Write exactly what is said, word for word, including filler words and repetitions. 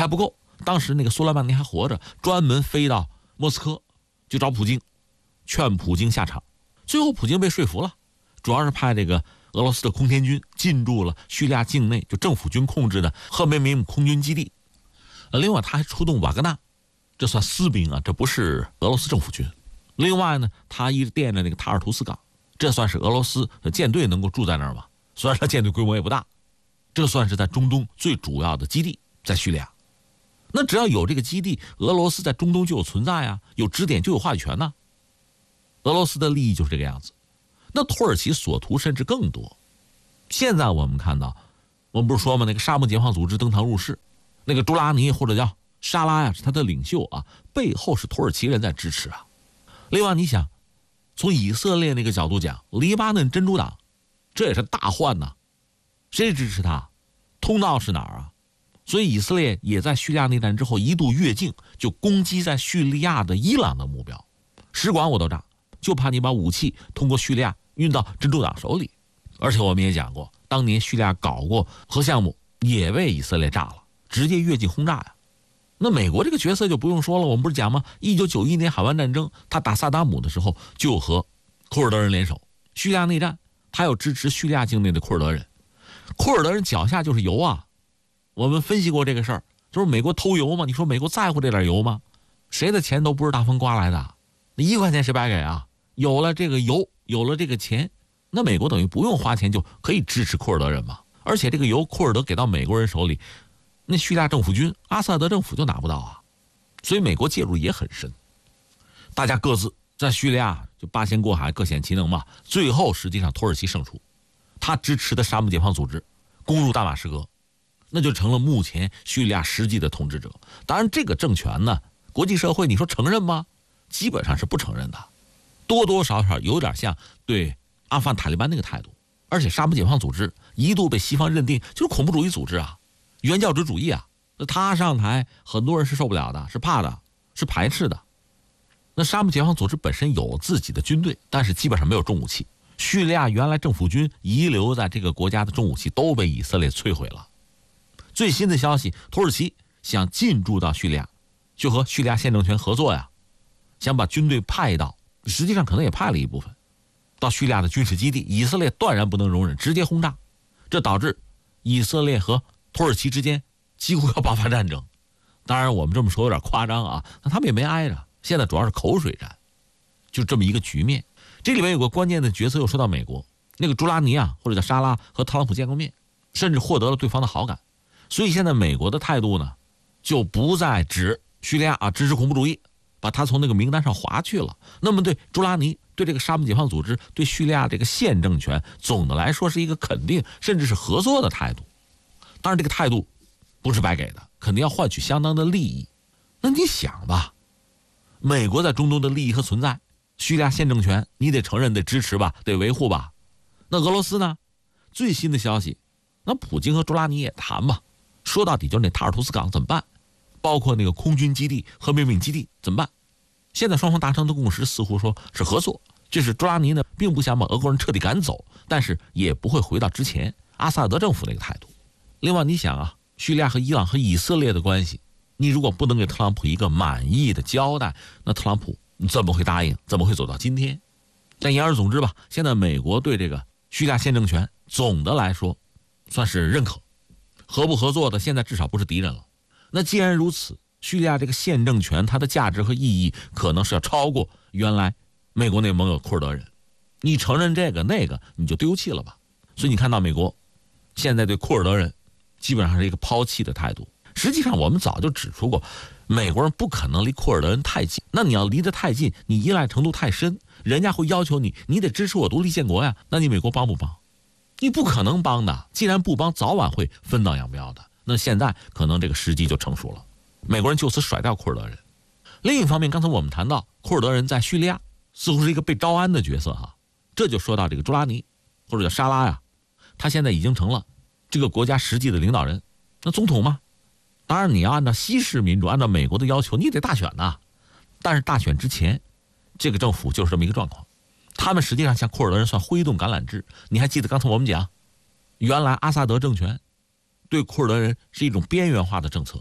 还不够，当时那个苏莱曼尼还活着，专门飞到莫斯科就找普京，劝普京下场。最后普京被说服了，主要是派这个俄罗斯的空天军进驻了叙利亚境内就政府军控制的赫梅米姆空军基地。另外他还出动瓦格纳，这算私兵啊，这不是俄罗斯政府军。另外呢，他一直惦着那个塔尔图斯港，这算是俄罗斯的舰队能够住在那儿吗？虽然它舰队规模也不大，这算是在中东最主要的基地，在叙利亚。那只要有这个基地，俄罗斯在中东就有存在啊，有支点就有话语权呢、啊。俄罗斯的利益就是这个样子。那土耳其所图甚至更多。现在我们看到，我们不是说吗？那个沙漠解放组织登堂入室，那个朱拉尼或者叫沙拉呀，是他的领袖啊，背后是土耳其人在支持啊。另外，你想，从以色列那个角度讲，黎巴嫩真主党，这也是大患呐、啊，谁支持他？通道是哪儿啊？所以以色列也在叙利亚内战之后一度越境，就攻击在叙利亚的伊朗的目标，使馆我都炸，就怕你把武器通过叙利亚运到真主党手里。而且我们也讲过，当年叙利亚搞过核项目，也被以色列炸了，直接越境轰炸呀。那美国这个角色就不用说了，我们不是讲吗？一九九一年海湾战争，他打萨达姆的时候就和库尔德人联手，叙利亚内战他要支持叙利亚境内的库尔德人，库尔德人脚下就是油啊。我们分析过这个事儿，就是美国偷油嘛，你说美国在乎这点油吗？谁的钱都不是大风刮来的，那一块钱谁白给啊？有了这个油，有了这个钱，那美国等于不用花钱就可以支持库尔德人嘛。而且这个油库尔德给到美国人手里，那叙利亚政府军阿萨德政府就拿不到啊。所以美国介入也很深，大家各自在叙利亚就八仙过海，各显其能嘛。最后实际上土耳其胜出，他支持的沙漠解放组织攻入大马士革，那就成了目前叙利亚实际的统治者。当然这个政权呢，国际社会你说承认吗？基本上是不承认的，多多少少有点像对阿富汗塔利班那个态度。而且沙漠解放组织一度被西方认定就是恐怖主义组织啊，原教旨主义啊，那他上台很多人是受不了的，是怕的，是排斥的。那沙漠解放组织本身有自己的军队，但是基本上没有重武器。叙利亚原来政府军遗留在这个国家的重武器都被以色列摧毁了。最新的消息，土耳其想进驻到叙利亚，就和叙利亚现政权合作呀，想把军队派到，实际上可能也派了一部分到叙利亚的军事基地。以色列断然不能容忍，直接轰炸，这导致以色列和土耳其之间几乎要爆发战争。当然我们这么说有点夸张啊，那他们也没挨着，现在主要是口水战，就这么一个局面。这里面有个关键的角色又说到美国，那个朱拉尼啊，或者叫沙拉，和特朗普见过面，甚至获得了对方的好感。所以现在美国的态度呢，就不再指叙利亚啊支持恐怖主义，把他从那个名单上划去了。那么对朱拉尼，对这个沙漠解放组织，对叙利亚这个现政权，总的来说是一个肯定甚至是合作的态度。当然这个态度不是白给的，肯定要换取相当的利益。那你想吧，美国在中东的利益和存在，叙利亚现政权你得承认，得支持吧，得维护吧。那俄罗斯呢？最新的消息，那普京和朱拉尼也谈吧，说到底就是那塔尔图斯港怎么办，包括那个空军基地和秘密基地怎么办。现在双方达成的共识似乎说是合作，这是朱拉尼呢并不想把俄国人彻底赶走，但是也不会回到之前阿萨德政府那个态度。另外你想啊，叙利亚和伊朗和以色列的关系，你如果不能给特朗普一个满意的交代，那特朗普怎么会答应，怎么会走到今天？但言而总之吧，现在美国对这个叙利亚现政权总的来说算是认可，合不合作的现在至少不是敌人了。那既然如此，叙利亚这个现政权它的价值和意义可能是要超过原来美国那盟友库尔德人，你承认这个那个你就丢弃了吧。所以你看到美国现在对库尔德人基本上是一个抛弃的态度。实际上我们早就指出过，美国人不可能离库尔德人太近，那你要离得太近，你依赖程度太深，人家会要求你你得支持我独立建国呀，那你美国帮不帮？你不可能帮的，既然不帮，早晚会分道扬镳的。那现在可能这个时机就成熟了，美国人就此甩掉库尔德人。另一方面，刚才我们谈到库尔德人在叙利亚似乎是一个被招安的角色哈，这就说到这个朱拉尼或者叫沙拉呀，他现在已经成了这个国家实际的领导人，那总统嘛，当然你要按照西式民主，按照美国的要求，你得大选呐。但是大选之前，这个政府就是这么一个状况，他们实际上向库尔德人算挥动橄榄枝。你还记得刚才我们讲，原来阿萨德政权对库尔德人是一种边缘化的政策，